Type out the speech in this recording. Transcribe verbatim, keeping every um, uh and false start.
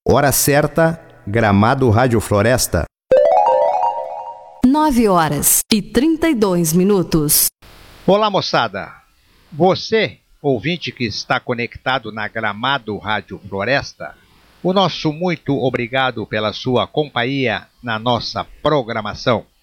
Hora certa, Gramado Rádio Floresta. nove horas e trinta e dois minutos. Olá, moçada. Você, ouvinte que está conectado na Gramado Rádio Floresta, o nosso muito obrigado pela sua companhia na nossa programação.